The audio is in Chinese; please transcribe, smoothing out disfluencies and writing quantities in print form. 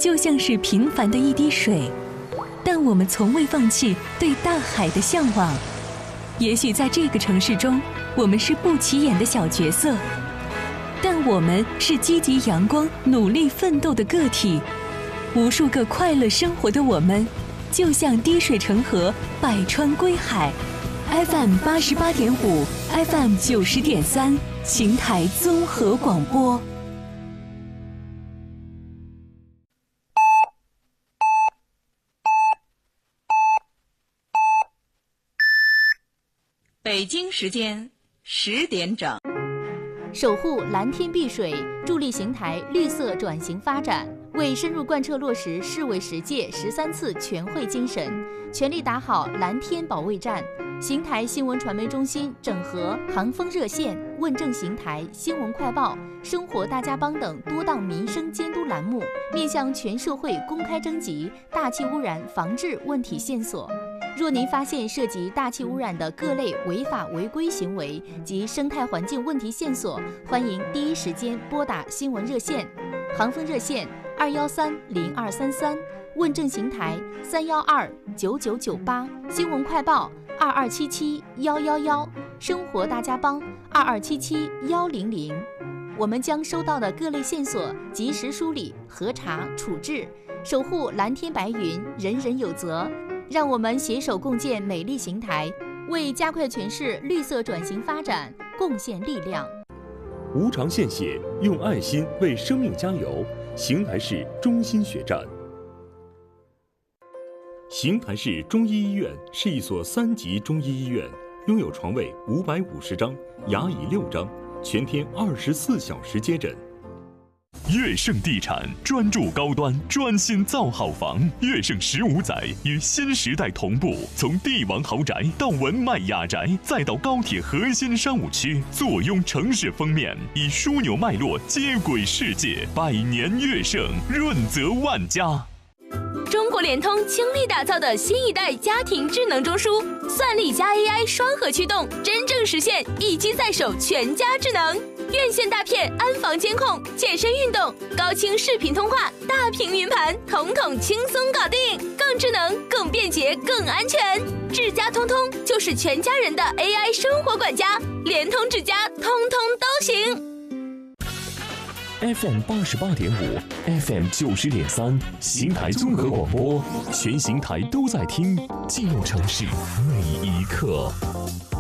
就像是平凡的一滴水，但我们从未放弃对大海的向往。也许在这个城市中，我们是不起眼的小角色，但我们是积极阳光、努力奋斗的个体。无数个快乐生活的我们，就像滴水成河，百川归海。FM 88.5 ，FM 90.3，邢台综合广播。 北京时间10点整。 守护蓝天碧水，助力邢台绿色转型发展，为深入贯彻落实市委10届13次全会精神，全力打好蓝天保卫战。邢台新闻传媒中心整合航风热线、问政邢台、新闻快报、生活大家帮等多档民生监督栏目，面向全社会公开征集大气污染防治问题线索。若您发现涉及大气污染的各类违法违规行为及生态环境问题线索，欢迎第一时间拨打新闻热线，航风热线2130233，问政邢台3129998，新闻快报2277111，生活大家帮2277100。我们将收到的各类线索及时梳理、核查、处置，守护蓝天白云，人人有责。让我们携手共建美丽邢台，为加快全市绿色转型发展贡献力量。 无偿献血，用爱心为生命加油。邢台市中心血站。邢台市中医医院是一所3级中医医院，拥有床位550张，牙椅6张，全天24小时接诊。 悦盛地产专注高端，专心造好房。悦盛15载与新时代同步，从帝王豪宅到文迈雅宅，再到高铁核心商务区，坐拥城市封面，以枢纽脉络接轨世界。100年悦盛，润泽万家。 中国联通倾力打造的新一代家庭智能中枢，算力加 AI 双核驱动，真正实现一机在手，全家智能。院线大片安防监控，健身运动，高清视频通话，大屏云盘，统统轻松搞定，更智能、更便捷、更安全。智家通通就是全家人的 AI 生活管家，联通智家通通都行。 FM 88.5 ，FM 90.3，邢台综合广播，全邢台都在听，记录城市每一刻。